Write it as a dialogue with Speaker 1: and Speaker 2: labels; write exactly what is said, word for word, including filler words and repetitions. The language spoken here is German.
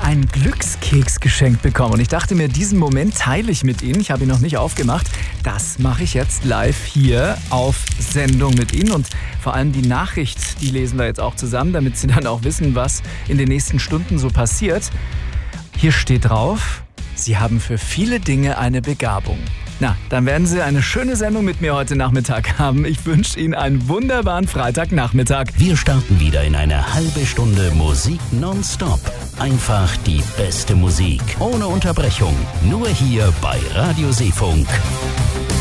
Speaker 1: einen Glückskeks geschenkt bekommen. Und ich dachte mir, diesen Moment teile ich mit Ihnen. Ich habe ihn noch nicht aufgemacht. Das mache ich jetzt live hier auf Sendung mit Ihnen. Und vor allem die Nachricht, die lesen wir jetzt auch zusammen, damit Sie dann auch wissen, was in den nächsten Stunden so passiert. Hier steht drauf, Sie haben für viele Dinge eine Begabung. Na, dann werden Sie eine schöne Sendung mit mir heute Nachmittag haben. Ich wünsche Ihnen einen wunderbaren Freitagnachmittag.
Speaker 2: Wir starten wieder in eine halbe Stunde Musik nonstop. Einfach die beste Musik, ohne Unterbrechung. Nur hier bei Radio Seefunk.